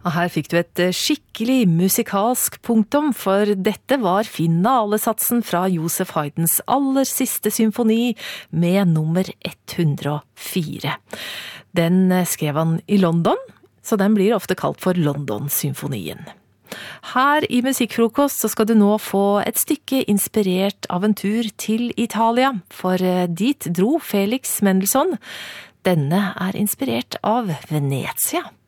Og her fikk du et skikkelig musikalsk punktum, for dette var finalesatsen fra Joseph Haydns aller siste symfoni med nummer 104. Den skrev han i London, så den blir ofte kalt for London-symfonien. Her i Musikkfrokost så skal du nå få et stykke inspirert av en tur til Italia, for dit dro Felix Mendelssohn. Denne er inspirert av Venezia.